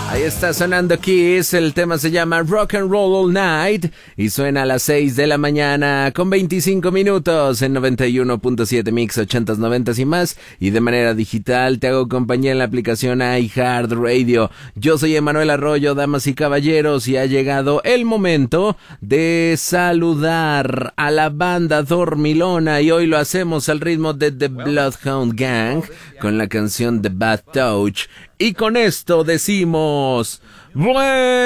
Ahí está sonando Kiss, el tema se llama Rock and Roll All Night y suena a las 6 de la mañana con 25 minutos en 91.7 Mix 80s, 90s y más, y de manera digital te hago compañía en la aplicación iHeartRadio. Yo soy Emanuel Arroyo, damas y caballeros, y ha llegado el momento de saludar a la banda dormilona, y hoy lo hacemos al ritmo de The Bloodhound Gang con la canción The Bad Touch. Y con esto decimos...